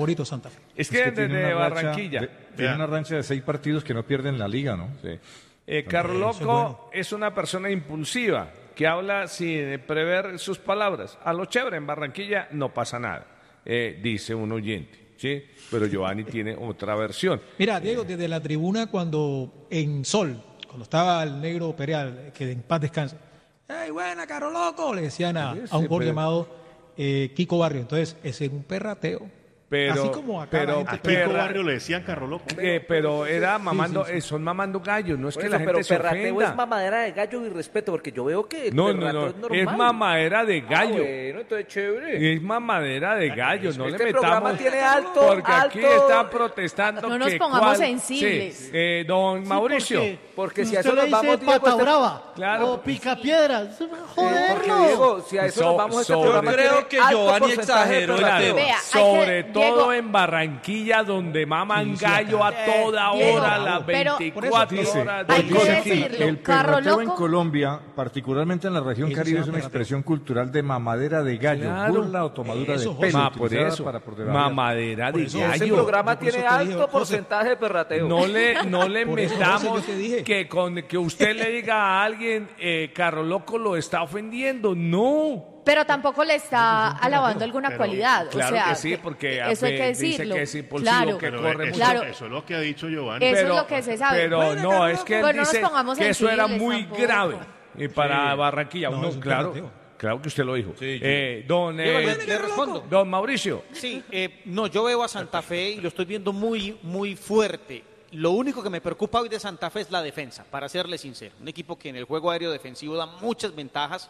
Es que tiene desde una racha Barranquilla. tiene una rancha de 6 partidos que no pierden la liga, ¿no? Sí. Carlos Loco es una persona impulsiva que habla sin prever sus palabras. A lo chévere, en Barranquilla no pasa nada, dice un oyente. Sí, pero Giovanni tiene otra versión. Mira, Diego, desde la tribuna cuando cuando estaba el negro Pereal, que en paz descanse, ¡ay, buena, Caro Loco! Le decían a un gol llamado Kiko Barrio. Entonces, ese es un perrateo. Así como acá la gente a Kiko Barrio le decían Carro Loco. Pero era mamando, son mamando gallos, no es que la gente pero se perrateo ofenda. es mamadera de gallo y respeto, porque yo veo que el No, perrateo es normal. es mamadera de gallo. Bueno, entonces chévere. Es mamadera de gallo, no Este le programa metamos. tiene alto, porque aquí alto. están protestando. No nos que pongamos cuál- sensibles. Sí, don Mauricio. Porque si usted a eso le nos dice vamos, Diego, pata este- brava Claro. o picapiedras. Porque Joderlo. Diego, si a eso nos vamos, este sobre- programa Yo creo tiene que alto Giovanni porcentaje de exageró el perrateo. Vea, hay Sobre que- todo Diego- en Barranquilla, donde maman Sí, gallo a toda Diego, hora, las pero- 24 Dice, horas. Hay del que día. decirlo, el Carro perrateo en Loco. Colombia, particularmente en la región Eso Caribe, se es llama una perrateo. expresión cultural de mamadera de gallo, Claro. burla o tomadura Eso, de pelo, Ma, por utilizada eso, para poder mamadera de eso, Ese gallo. programa Yo por eso tiene te dije, alto José, porcentaje de perrateo. No le Por eso, metamos José, yo te dije. que usted le diga a alguien, Carro Loco lo está ofendiendo. No. Pero tampoco le está alabando alguna cualidad. Claro o sea, que sí, porque eso hay que dice decirlo. que es impulsivo, claro, que Pero corre eso, Claro. eso es lo que ha dicho Giovanni. Eso es lo que se sabe. Pero Bueno, no, Carlos es que él Loco. Pero no nos dice pongamos que eso era sensibles muy tampoco. grave para Sí. Barranquilla. No, No, es un claro, perrateo. claro que usted lo dijo. Sí, Don, Diego, le respondo. don Mauricio. Sí, no, yo veo a Santa Fe y lo estoy viendo muy, muy fuerte. Lo único que me preocupa hoy de Santa Fe es la defensa, para serle sincero. Un equipo que en el juego aéreo defensivo da muchas ventajas.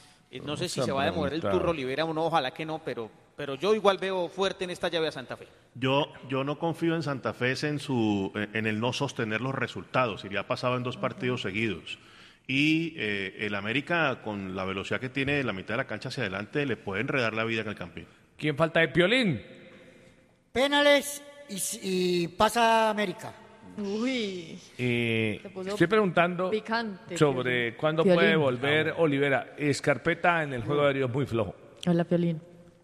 No sé si se va a demorar el turno Olivera o no, ojalá que no, pero yo igual veo fuerte en esta llave a Santa Fe. Yo no confío en Santa Fe en el no sostener los resultados, y le ha pasado en 2 partidos seguidos. Y el América, con la velocidad que tiene de la mitad de la cancha hacia adelante, le puede enredar la vida en el campín. ¿Quién falta de Piolín? Penales y pasa América. Uy. puso Estoy preguntando picante, sobre Piolín. cuándo Piolín. puede volver Olivera. Escarpeta en el juego aéreo es muy flojo. Hola, Piolín.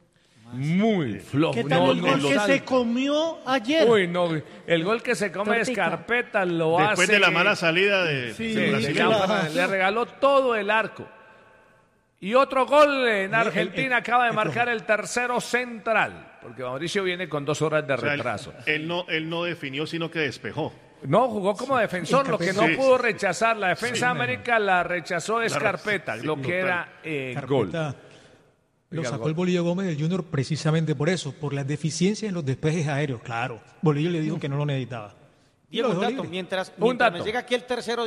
Muy flojo. ¿Qué tal el gol que sale. se comió ayer? Uy, no. El gol que se come Tortica. Escarpeta lo hace. Después de la mala salida de Sí, de Sí, brasileño. le regaló todo el arco. Y otro gol en Argentina acaba de marcar el tercero central, porque Mauricio viene con 2 horas de O sea, retraso. él no definió, sino que despejó. No, jugó como defensor, lo que no Sí. pudo rechazar. La defensa de América la rechazó Escarpeta, lo que era gol. Carpeta lo Oiga, sacó gol. el Bolillo Gómez del Junior precisamente por eso, por las deficiencias en los despejes aéreos. Claro, Bolillo le dijo que no lo necesitaba. Y Diego, lo un dejó dato, libre. mientras dato. me llega aquí el tercero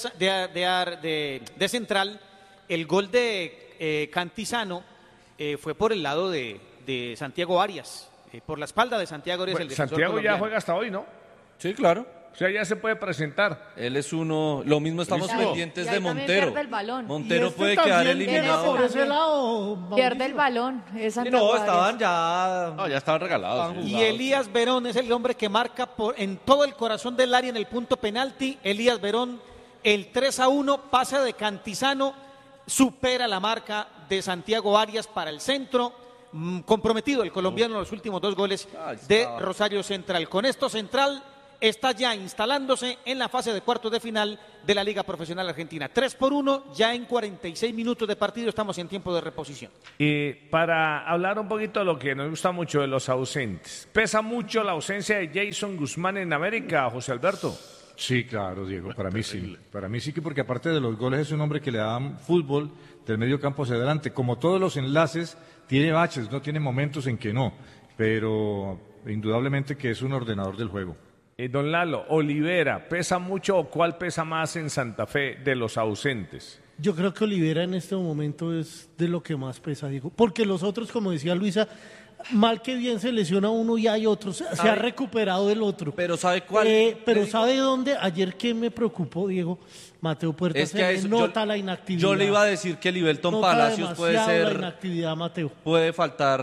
de Central, el gol de Cantizano fue por el lado de Santiago Arias, por la espalda de Santiago Arias, el defensor Santiago ya colombiano. juega hasta hoy, ¿no? Sí, claro. O sea, ya se puede presentar. Él es uno. Lo mismo estamos pendientes de Montero. Pierde el balón. Montero puede quedar eliminado. Por ese lado, Pierde el balón. Es Sí, no, estaban ya. No, ya estaban regalados. Y Elías Verón es el hombre que marca en todo el corazón del área en el punto penalti. Elías Verón, el 3-1, pase de Cantizano, supera la marca de Santiago Arias para el centro. Comprometido el colombiano en los últimos 2 goles de Rosario Central. Con esto Central está ya instalándose en la fase de cuartos de final de la Liga Profesional Argentina. 3-1, ya en 46 minutos de partido estamos en tiempo de reposición. Y para hablar un poquito de lo que nos gusta mucho de los ausentes, ¿pesa mucho la ausencia de Jason Guzmán en América, José Alberto? Sí, claro, Diego, para mí sí. Para mí sí, que porque aparte de los goles es un hombre que le da fútbol del medio campo hacia adelante. Como todos los enlaces, tiene baches, no tiene momentos en que no, pero indudablemente que es un ordenador del juego. Don Lalo, Olivera, ¿pesa mucho o cuál pesa más en Santa Fe de los ausentes? Yo creo que Olivera en este momento es de lo que más pesa, Diego. Porque los otros, como decía Luisa, mal que bien se lesiona uno y hay otros. Se ha recuperado el otro. Pero ¿sabe cuál? Pero ¿sabe dónde? Ayer que me preocupó, Diego, Mateo Puerta, Es que a eso, nota la inactividad. Yo le iba a decir que Libelton Palacios puede ser. La inactividad, Mateo. Puede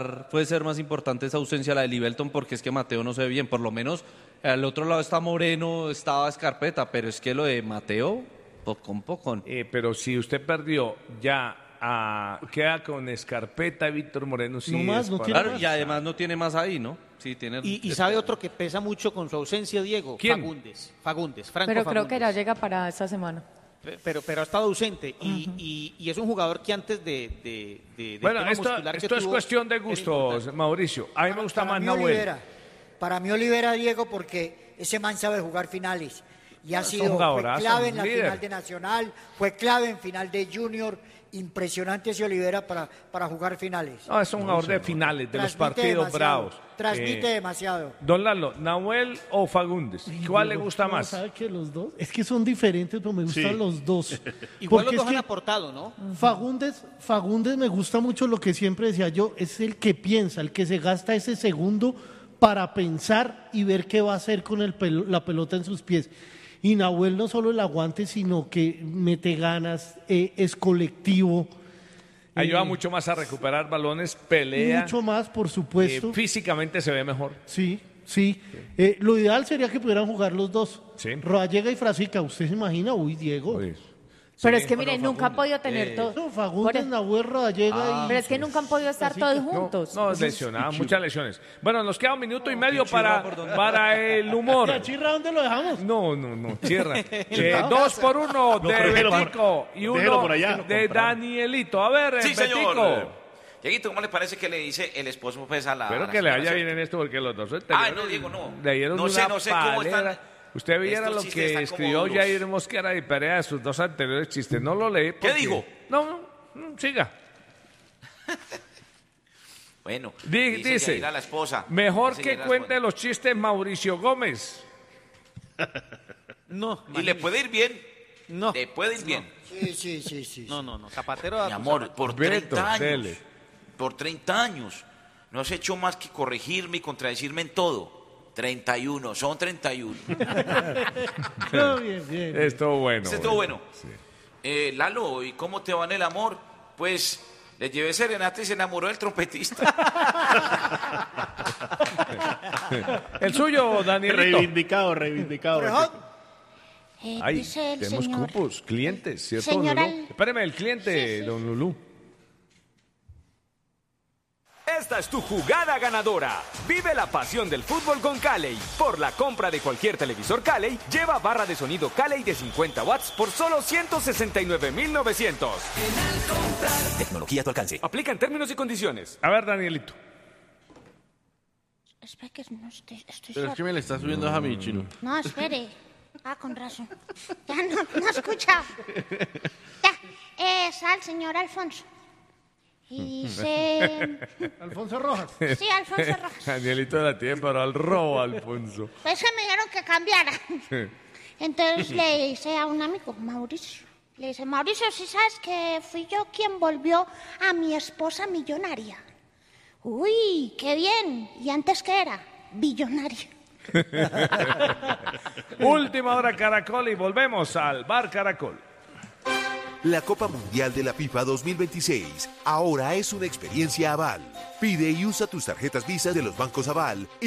ser más importante esa ausencia, la de Libelton, porque es que Mateo no se ve bien. Por lo menos al otro lado está Moreno, estaba Escarpeta, pero es que lo de Mateo, poco. Pero si usted perdió ya. Queda con Escarpeta y Víctor Moreno. Sí, no más, no tiene claro, más. y además no tiene más ahí, ¿no? Sí, tiene. Y sabe otro que pesa mucho con su ausencia, Diego. ¿Quién? Fagundes, Franco Pero Fagundes. creo que ya llega para esta semana. Pero ha estado ausente y es un jugador que antes de bueno, tema muscular que esto es tuvo, cuestión de gustos, Mauricio. A mí me gusta más Nahuel. Olivera. Para mí Olivera, Diego, porque ese man sabe jugar finales. Y Es un fue jugadorazo, clave en la líder. final de Nacional, fue clave en final de Junior. Impresionante ese Olivera para jugar finales. No, es un jugador de finales, de los partidos bravos. Transmite demasiado. Don Lalo, ¿Nahuel o Fagundes? ¿Cuál le gusta No, más? ¿sabe que los dos? Es que son diferentes, pero me gustan los dos. Igual Porque los dos es han que aportado, ¿no? Fagundes me gusta mucho lo que siempre decía yo, es el que piensa, el que se gasta ese segundo para pensar y ver qué va a hacer con la pelota en sus pies. Y Nahuel no solo el aguante, sino que mete ganas, es colectivo. Ayuda mucho más a recuperar balones, pelea. Mucho más, por supuesto. Físicamente se ve mejor. Sí. Lo ideal sería que pudieran jugar los dos. Sí. Rodallega y Frasica, ¿usted se imagina? Uy, Diego. Pero es que, mire, nunca han podido tener todo. Fagundes, Nahuel, Rodallega y... Pero es que nunca han podido estar todos juntos. No, lesionados, muchas lesiones. Bueno, nos queda 1 minuto y medio para el humor. ¿Y a Chirra dónde lo dejamos? No, Chirra. 2-1 de Betico y 1 de Danielito. A ver, Sí, Betico. señor. Dieguito, ¿cómo le parece que le dice el esposo pues a la... Espero a la que le señora, vaya ¿cierto? bien en esto porque los dos No, Diego, no. le dieron No una sé cómo están. palera. Usted viera Estos lo chistes que están escribió como duros. Jair Mosquera y Perea de sus 2 anteriores chistes. No lo leí. ¿Qué dijo? No, siga. Bueno, Dice, Jair a la esposa. mejor Dice que Jair a la cuente los chistes Mauricio Gómez. No. ¿Y le puede ir bien? No. Le puede ir bien. Sí. No. Zapatero. Mi amor, por Beto, 30 años. dele. Por 30 años. No has hecho más que corregirme y contradecirme en todo. 31, son 31. Bien. Estuvo bueno. Ese estuvo bueno. Sí. Lalo, ¿y cómo te va en el amor? Pues le llevé serenata y se enamoró del trompetista. El suyo, Danielito. Reivindicado. Ay, dice el tenemos señor. cupos, clientes, ¿cierto, Señora- don Lulú? Espéreme, el cliente, don Lulú. Esta es tu jugada ganadora. Vive la pasión del fútbol con Caley. Por la compra de cualquier televisor Caley, lleva barra de sonido Caley de 50 watts por solo 169,900. Tecnología a tu alcance. Aplica en términos y condiciones. A ver, Danielito. Espera que no estoy Pero es sordo. que me le está subiendo a mí, Chino. No, espere. Con razón. Ya no escucha. Ya, es al señor Alfonso. Y dice... Alfonso Rojas. Sí, Alfonso Rojas. Danielito la tiene para el robo, Alfonso. Pues que me dijeron que cambiara. Entonces le dice a un amigo, Mauricio. Le dice, Mauricio, ¿sí sabes que fui yo quien volvió a mi esposa millonaria? Uy, qué bien. ¿Y antes qué era? Billonaria. Última hora Caracol y volvemos al Bar Caracol. La Copa Mundial de la FIFA 2026 ahora es una experiencia Aval. Pide y usa tus tarjetas Visa de los bancos Aval